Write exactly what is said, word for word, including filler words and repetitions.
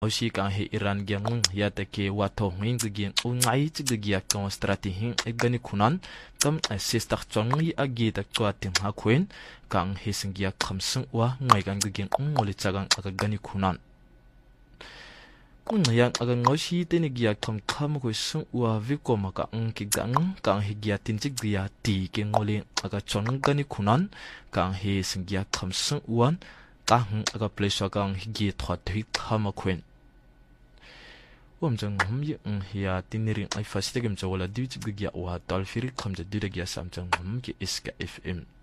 Oshi kan he Iran gyang ya ta ke wato ngin gyan ungai chi gya kan strati hin egani kunan kam sistak chong yi agi ta kwa tim ha kwen kan he singya khamsung wa ngai kan gyan ngoli chagang aga gani kunan kun yang aga ngoshi te ni gya kam kham ko sung wa vi ko ma ka ng ki gang kan he gya tin chi gya ti ke ngoli aga chong gani kunan kan he singya khamsung wan ka hung aga place kan he gi thwa thi khama kwen Wamjang Humyi Hia Tiniring I Fastigam Jawala Duty Gia Wa Dolfiri comes a Dudagia Samjang Humki Iska F M.